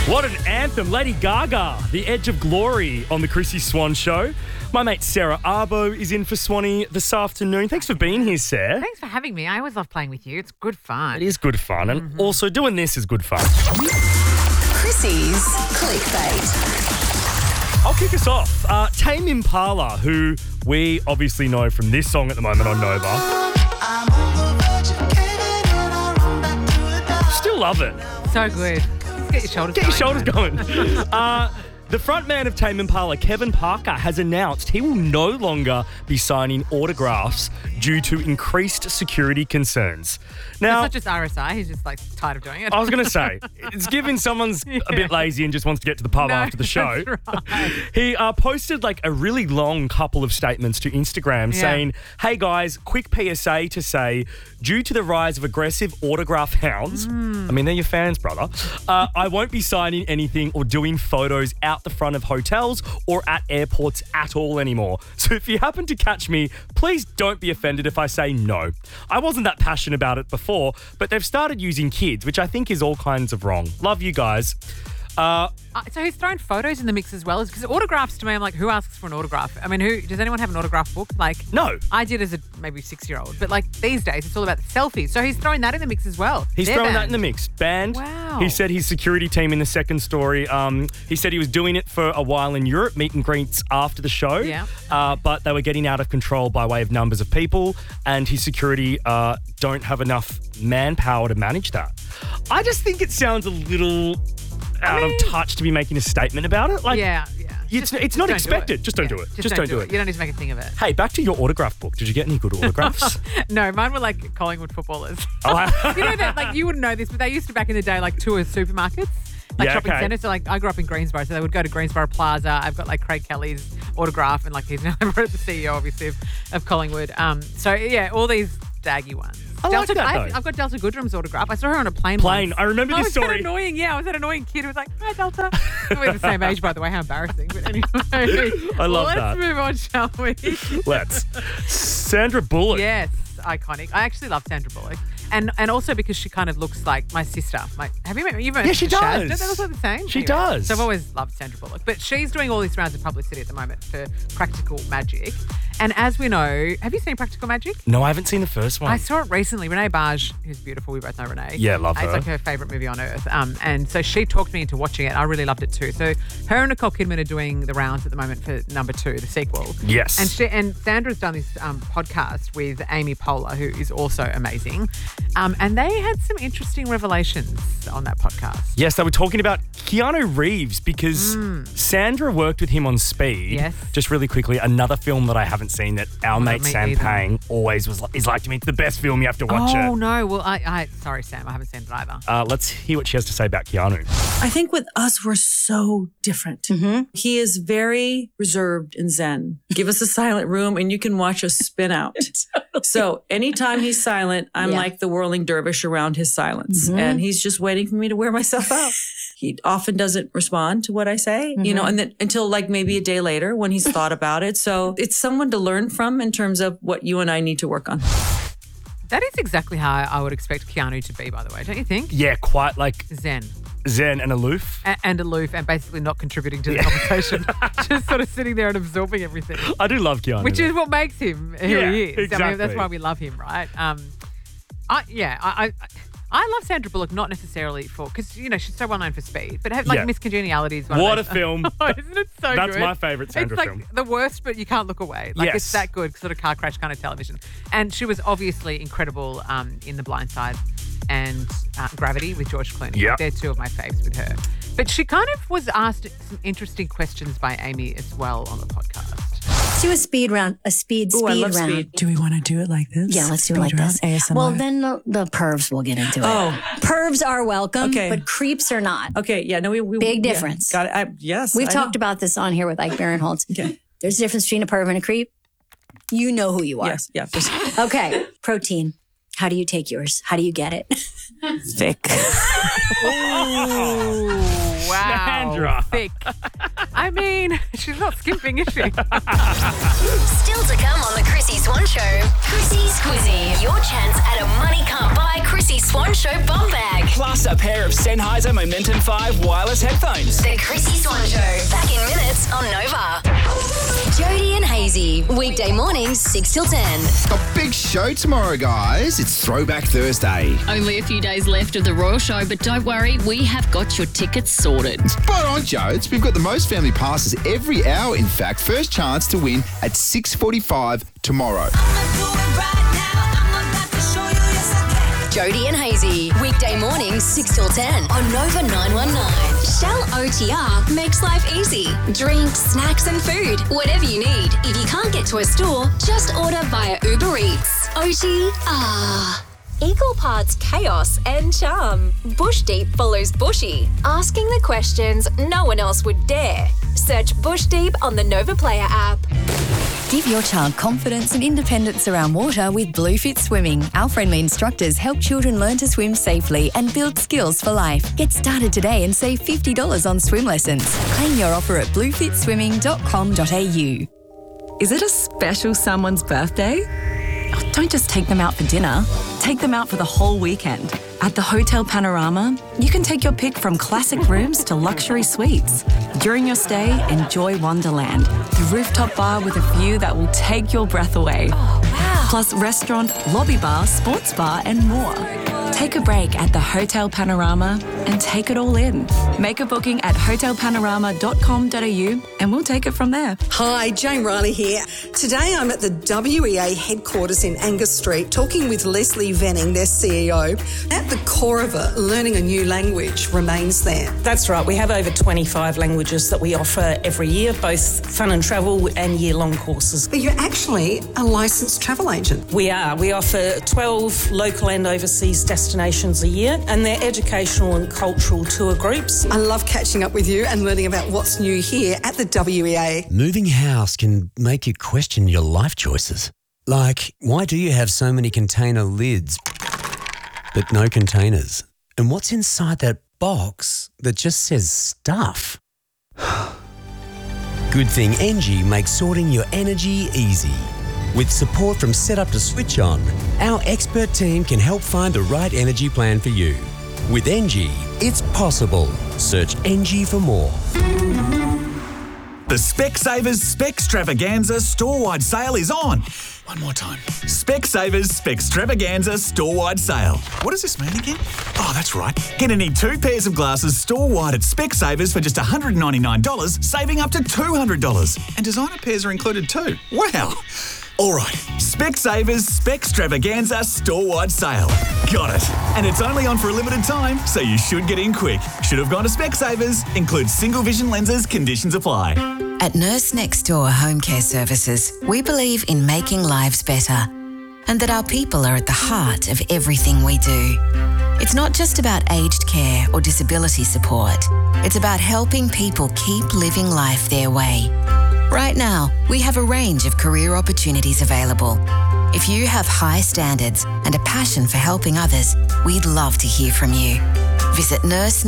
What an anthem. Lady Gaga, The Edge of Glory on the Chrissy Swan Show. My mate Sarah Arbo is in for Swanee this afternoon. Thanks for being here, Sarah. Thanks for having me. I always love playing with you. It's good fun. It is good fun, and also doing this is good fun. Chrissy's Clickbait. I'll kick us off. Tame Impala, who we obviously know from this song at the moment on Nova. Still love it. So good. Let's get your shoulders going. The frontman of Tame Impala, Kevin Parker, has announced he will no longer be signing autographs due to increased security concerns. Now, it's not just RSI, he's just tired of doing it. I was going to say, it's given someone's a bit lazy and just wants to get to the pub after the show. That's right. He posted a really long couple of statements to Instagram saying, hey guys, quick PSA to say, due to the rise of aggressive autograph hounds, I mean, they're your fans, brother, I won't be signing anything or doing photos out the front of hotels or at airports at all anymore. So if you happen to catch me, please don't be offended if I say no. I wasn't that passionate about it before, but they've started using kids, which I think is all kinds of wrong. Love you guys. So he's thrown photos in the mix as well, because autographs to me, I'm like, who asks for an autograph? I mean, does anyone have an autograph book? No. I did as a maybe 6-year-old, but these days it's all about the selfies. So he's throwing that in the mix as well. He's throwing that in the mix. Banned. Wow. He said his security team in the second story, he said he was doing it for a while in Europe, meet and greets after the show. Yeah. But they were getting out of control by way of numbers of people, and his security don't have enough manpower to manage that. I just think it sounds a little out of touch to be making a statement about it. It's not expected. Just don't do it. Just don't do it. You don't need to make a thing of it. Hey, back to your autograph book. Did you get any good autographs? No, mine were Collingwood footballers. Oh, you know that, you wouldn't know this, but they used to back in the day tour supermarkets. Shopping centres. So I grew up in Greensboro, so they would go to Greensboro Plaza. I've got Craig Kelly's autograph, and he's now the CEO, obviously, of Collingwood. All these daggy ones. I like that, though. I've got Delta Goodrum's autograph. I saw her on a plane. I remember this story. I was that annoying. Yeah, I was that annoying kid who was like, "Hi, Delta." We're the same age, by the way. How embarrassing. But anyway, I love that. Let's move on, shall we? Let's. Sandra Bullock. Yes, iconic. I actually love Sandra Bullock. And also because she kind of looks like my sister. Have you met? Yeah, she does. Don't they look like the same? She does. So I've always loved Sandra Bullock. But she's doing all these rounds of publicity at the moment for Practical Magic. And as we know, have you seen Practical Magic? No, I haven't seen the first one. I saw it recently. Renee Barge, who's beautiful. We both know Renee. Yeah, love her. It's her favourite movie on earth. And so she talked me into watching it. I really loved it too. So her and Nicole Kidman are doing the rounds at the moment for number 2, the sequel. Yes. And Sandra's done this podcast with Amy Poehler, who is also amazing. And they had some interesting revelations on that podcast. Yes, they were talking about Keanu Reeves because Sandra worked with him on Speed. Yes. Just really quickly, another film that I haven't seen that our mate Sam Pang always is like to me. It's the best film. You have to watch it. Oh, no. Well, sorry, Sam. I haven't seen it either. Let's hear what she has to say about Keanu. I think with us, we're so different. He is very reserved and zen. Give us a silent room and you can watch us spin out. So anytime he's silent, I'm like the whirling dervish around his silence. And he's just waiting for me to wear myself out. He often doesn't respond to what I say, and then until maybe a day later when he's thought about it. So it's someone to learn from in terms of what you and I need to work on. That is exactly how I would expect Keanu to be, by the way, don't you think? Yeah, quite Zen and aloof. And aloof and basically not contributing to the conversation. Just sort of sitting there and absorbing everything. I do love Keanu. Which is what makes him who he is. Exactly. I mean, that's why we love him, right? I love Sandra Bullock, not necessarily because, she's so well known for Speed, but Miss Congeniality is one What of a film. Isn't it so good? That's my favourite Sandra film. It's the worst, but you can't look away. It's that good, sort of car crash kind of television. And she was obviously incredible in The Blind Side and Gravity with George Clooney. Yep. They're two of my faves with her. But she kind of was asked some interesting questions by Amy as well on the podcast. Let's do a speed round, speed round. Speed. Do we want to do it like this? Yeah, let's do it like this. ASMR. Well, then the pervs will get into it. Oh. Pervs are welcome, Okay. but creeps are not. Okay, yeah, no, we Big difference. Got it. Yes. We've talked about this on here with Ike Barinholtz. Okay. There's a difference between a perv and a creep. You know who you are. Yes, yeah. Okay, protein. How do you take yours? How do you get it? Thick. Ooh, wow. Sandra. Thick. I I mean, she's not skimping, is she? Still to come on the Chrissy Swan Show. Chrissy's Quizzy. Your chance at a money can't buy Chrissy Swan Show bum bag. Plus a pair of Sennheiser Momentum 5 wireless headphones. The Chrissy Swan Show. Back in minutes on Nova. Jody and Hazy. Weekday mornings 6 till 10. A big show tomorrow, guys. It's Throwback Thursday. Only a few days left of the Royal Show, but don't worry, we have got your tickets sorted. Spot on, Jodes. We've got the most family passes every hour, in fact. First chance to win at 6:45 tomorrow. Jody and Hazy. Weekday mornings 6 till 10 on Nova 919. Shell OTR makes life easy. Drinks, snacks and food. Whatever you need. If you can't get to a store, just order via Uber Eats. OTR. Equal parts chaos and charm. Bush Deep follows Bushy, asking the questions no one else would dare. Search Bush Deep on the Nova Player app. Give your child confidence and independence around water with Bluefit Swimming. Our friendly instructors help children learn to swim safely and build skills for life. Get started today and save $50 on swim lessons. Claim your offer at bluefitswimming.com.au. Is it a special someone's birthday? Oh, don't just take them out for dinner. Take them out for the whole weekend. At the Hotel Panorama, you can take your pick from classic rooms to luxury suites. During your stay, enjoy Wonderland, the rooftop bar with a view that will take your breath away. Oh, wow. Plus restaurant, lobby bar, sports bar and more. Take a break at the Hotel Panorama and take it all in. Make a booking at hotelpanorama.com.au and we'll take it from there. Hi, Jane Riley here. Today I'm at the WEA headquarters in Angus Street talking with Leslie Venning, their CEO. At the core of it, learning a new language remains there. That's right. We have over 25 languages that we offer every year, both fun and travel and year-long courses. But you're actually a licensed travel agent. We are. We offer 12 local and overseas destinations a year, and they're educational and cultural tour groups. I love catching up with you and learning about what's new here at the WEA. Moving house can make you question your life choices. Like, why do you have so many container lids but no containers? And what's inside that box that just says stuff? Good thing Engie makes sorting your energy easy. With support from Setup to Switch On, our expert team can help find the right energy plan for you. With Engie, it's possible. Search Engie for more. The Specsavers Specstravaganza store-wide sale is on. One more time. Specsavers Specstravaganza store-wide sale. What does this mean again? Oh, that's right. Get any 2 pairs of glasses store-wide at Specsavers for just $199, saving up to $200. And designer pairs are included too. Wow. All right, Specsavers Specstravaganza store-wide sale. Got it. And it's only on for a limited time, so you should get in quick. Should have gone to Specsavers. Includes single vision lenses. Conditions apply. At Nurse Next Door Home Care Services, we believe in making lives better and that our people are at the heart of everything we do. It's not just about aged care or disability support. It's about helping people keep living life their way. Right now, we have a range of career opportunities available. If you have high standards and a passion for helping others, we'd love to hear from you. Visit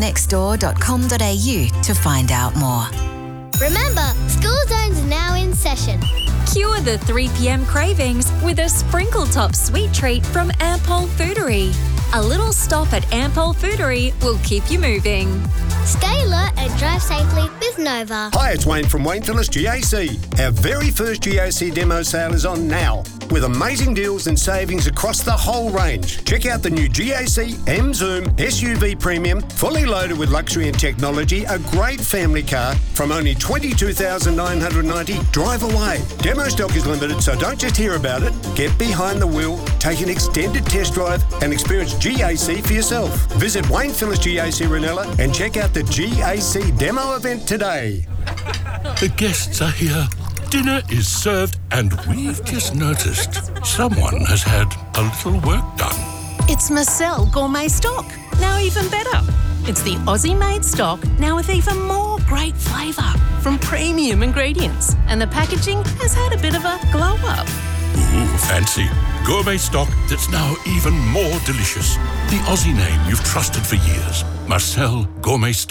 nursenextdoor.com.au to find out more. Remember, school zones are now in session. Cure the 3 p.m. cravings with a Sprinkle Top sweet treat from Ampol Foodery. A little stop at Ampol Foodery will keep you moving. Stay alert and drive safely with Nova. Hi, it's Wayne from Wayne Phillips GAC. Our very first GAC demo sale is on now, with amazing deals and savings across the whole range. Check out the new GAC M-Zoom SUV Premium, fully loaded with luxury and technology, a great family car from only $22,990. Drive away. Demo stock is limited, so don't just hear about it. Get behind the wheel, take an extended test drive and experience GAC for yourself. Visit Wayne Phillips GAC Ranella and check out the GAC demo event today. The guests are here. Dinner is served and we've just noticed someone has had a little work done. It's Marcel Gourmet Stock, now even better. It's the Aussie-made stock, now with even more great flavour from premium ingredients. And the packaging has had a bit of a glow-up. Ooh, fancy. Gourmet stock that's now even more delicious. The Aussie name you've trusted for years. Marcel Gourmet Stock.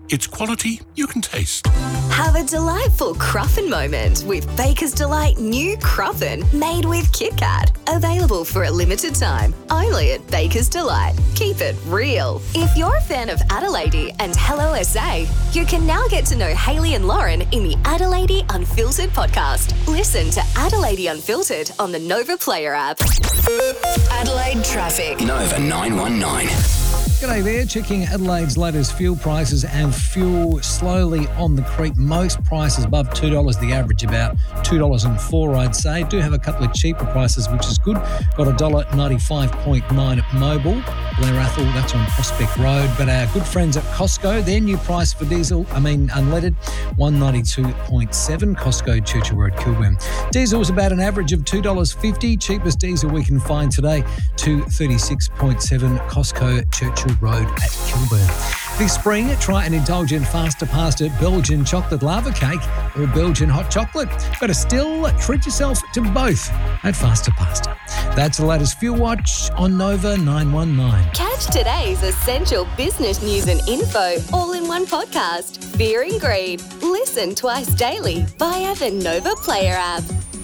It's quality you can taste. Have a delightful Cruffin moment with Baker's Delight new Cruffin made with Kit Kat. Available for a limited time, only at Baker's Delight. Keep it real. If you're a fan of Adelaide and Hello SA, you can now get to know Hayley and Lauren in the Adelaide Unfiltered podcast. Listen to Adelaide Unfiltered on the Nova Player app. Adelaide traffic. Nova 919. G'day there, checking Adelaide's latest fuel prices, and fuel slowly on the creep. Most prices above $2, the average about $2.04, I'd say. Do have a couple of cheaper prices, which is good. Got $1.95.9 at Mobile, Blair Athol, that's on Prospect Road. But our good friends at Costco, their new price for unleaded, $1.92.7, Costco, Churchill Road, Kilburn. Diesel is about an average of $2.50. Cheapest diesel we can find today, $2.36.7, Costco, Churchill Road at Kilburn. This spring, try an indulgent faster pasta Belgian chocolate lava cake or Belgian hot chocolate. But still, treat yourself to both at Faster Pasta. That's the latest Fuel Watch on Nova 919. Catch today's essential business news and info all in one podcast. Fear and Greed. Listen twice daily via the Nova Player app.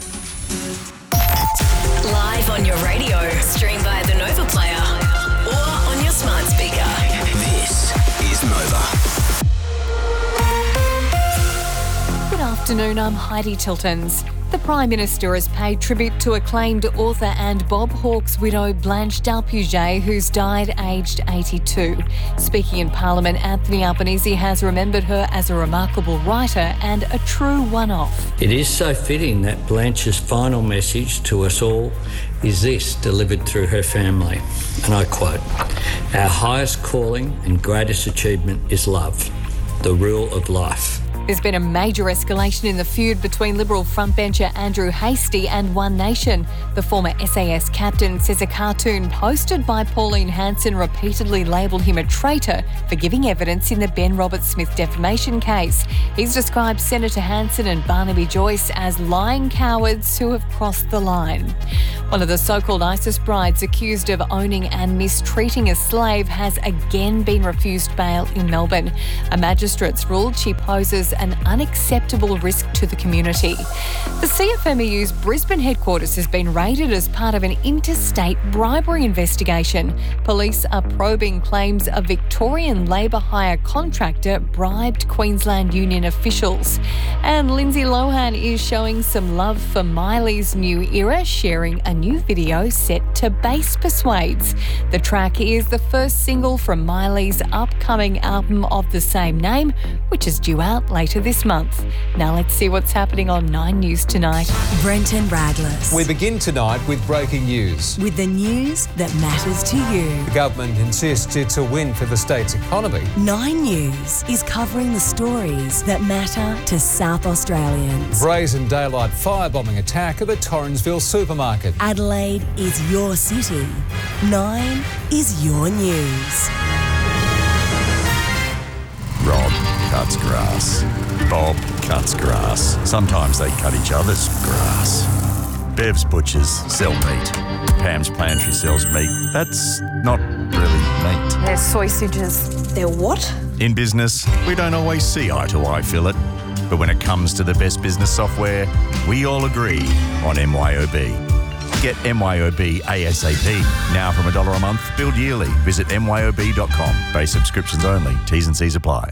Live on your radio. Stream via the Nova Player or on your smart speaker. This is Nova. Good afternoon, I'm Heidi Tiltons. The Prime Minister has paid tribute to acclaimed author and Bob Hawke's widow Blanche Dalpuget, who's died aged 82. Speaking in Parliament, Anthony Albanese has remembered her as a remarkable writer and a true one-off. It is so fitting that Blanche's final message to us all is this, delivered through her family. And I quote, "Our highest calling and greatest achievement is love, the rule of life." There's been a major escalation in the feud between Liberal frontbencher Andrew Hastie and One Nation. The former SAS captain says a cartoon posted by Pauline Hanson repeatedly labelled him a traitor for giving evidence in the Ben Roberts-Smith defamation case. He's described Senator Hanson and Barnaby Joyce as lying cowards who have crossed the line. One of the so-called ISIS brides accused of owning and mistreating a slave has again been refused bail in Melbourne. A magistrate's ruled she poses an unacceptable risk to the community. The CFMEU's Brisbane headquarters has been raided as part of an interstate bribery investigation. Police are probing claims a Victorian labour hire contractor bribed Queensland Union officials. And Lindsay Lohan is showing some love for Miley's new era, sharing a new video set to Bass Persuades. The track is the first single from Miley's upcoming album of the same name, which is due out later this month. Now let's see what's happening on 9 News tonight. Brenton Radless. We begin tonight with breaking news. With the news that matters to you. The government insists it's a win for the state's economy. 9 News is covering the stories that matter to South Australians. Brazen daylight firebombing attack at the Torrensville supermarket. Adelaide is your city. 9 is your news. Rob cuts grass. Bob cuts grass. Sometimes they cut each other's grass. Bev's butchers sell meat. Pam's pantry sells meat. That's not really meat. They're sausages. They're what? In business, we don't always see eye to eye, Philip. But when it comes to the best business software, we all agree on MYOB. Get MYOB ASAP. Now from $1 a month, billed yearly. Visit MYOB.com. Base subscriptions only. T's and C's apply.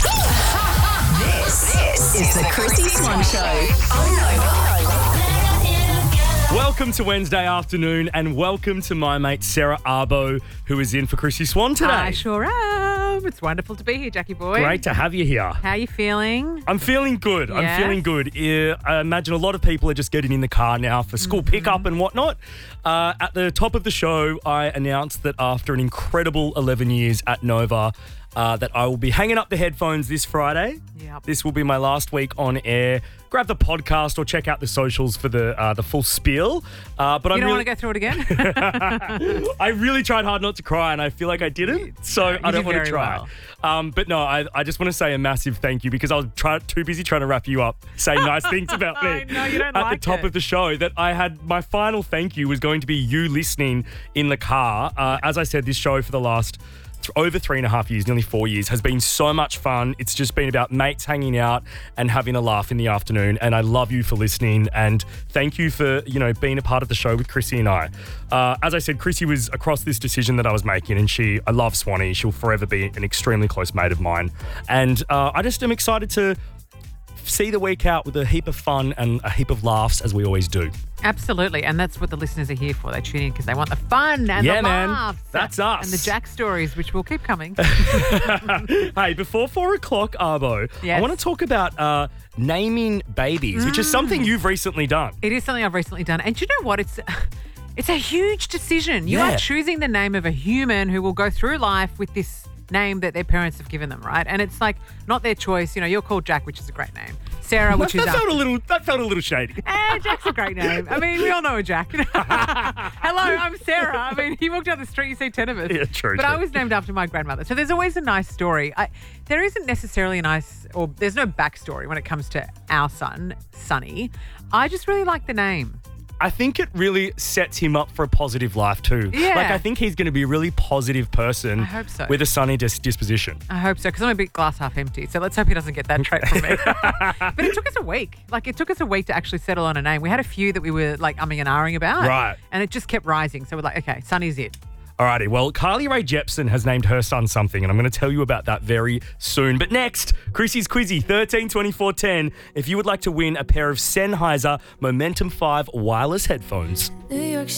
This is the Chrissy Swan Show on Nova. Welcome to Wednesday afternoon and welcome to my mate Sarah Arbo, who is in for Chrissy Swan today. I sure am. It's wonderful to be here, Jackie boy. Great to have you here. How are you feeling? I'm feeling good. Yes? I'm feeling good. I imagine a lot of people are just getting in the car now for school pickup and whatnot. At the top of the show, I announced that after an incredible 11 years at Nova, that I will be hanging up the headphones this Friday. Yep. This will be my last week on air. Grab the podcast or check out the socials for the full spiel. But you don't want to go through it again? I really tried hard not to cry and I feel like I didn't, so I don't want to try. Well. But no, I just want to say a massive thank you because I was too busy trying to wrap you up, saying nice things about me No, you don't at like the top it. of the show, that I had my final thank you was going to be you listening in the car. As I said, this show for the last over 3.5 years, nearly 4 years, has been so much fun. It's just been about mates hanging out and having a laugh in the afternoon. And I love you for listening. And thank you for, being a part of the show with Chrissy and I. As I said, Chrissy was across this decision that I was making, and I love Swanee. She'll forever be an extremely close mate of mine. And I just am excited to see the week out with a heap of fun and a heap of laughs, as we always do. Absolutely, and that's what the listeners are here for. They tune in because they want the fun and the laughs. That's us. And the Jack stories, which will keep coming. Hey, before 4 o'clock, Arbo, I want to talk about naming babies, which is something you've recently done. It is something I've recently done. And do you know what? It's a huge decision. You are choosing the name of a human who will go through life with this name that their parents have given them, right? And it's like not their choice. You're called Jack, which is a great name. Sarah, which that felt a little shady. Jack's a great name. I mean, we all know a Jack. Hello, I'm Sarah. I mean, you walk down the street, you see 10 of us. Yeah, true. But I was named after my grandmother. So there's always a nice story. There isn't necessarily there's no backstory when it comes to our son, Sonny. I just really like the name. I think it really sets him up for a positive life too. Yeah. I think he's going to be a really positive person. I hope so. With a sunny disposition. I hope so, because I'm a bit glass half empty. So let's hope he doesn't get that trait from me. But it took us a week. It took us a week to actually settle on a name. We had a few that we were umming and ahhing about. Right. And it just kept rising. So we're like, okay, Sonny's it. Alrighty, well, Carly Rae Jepsen has named her son something, and I'm going to tell you about that very soon. But next, Chrissy's Quizzy, 132410. If you would like to win a pair of Sennheiser Momentum 5 wireless headphones.